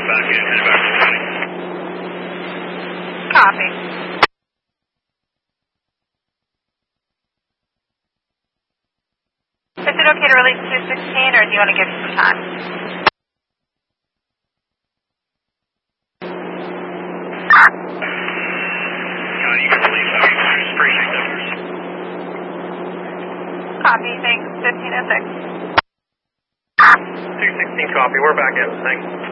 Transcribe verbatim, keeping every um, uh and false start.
back in. Head back to twenty. Copy. Is it okay to release two sixteen, or do you want to give it some time? Uh, you can release two. Appreciate that. Copy, thanks. fifteen oh six. two sixteen copy. We're back in. Thanks.